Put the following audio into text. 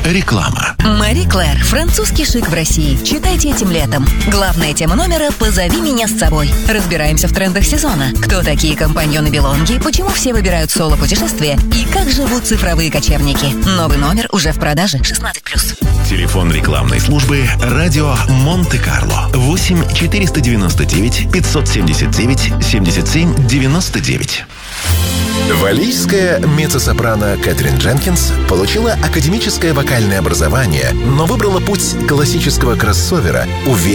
Реклама. Мари Клэр. Французский шик в России. Читайте этим летом. Главная тема номера «Позови меня с собой». Разбираемся в трендах сезона. Кто такие компаньоны Белонги, почему все выбирают соло-путешествия и как живут цифровые кочевники. Новый номер уже в продаже. 16+. Телефон рекламной службы «Радио Монте-Карло». 8 499 579 77 99. Валлийская меццо-сопрано Кэтрин Дженкинс получила академическое вокальное образование, но выбрала путь классического кроссовера,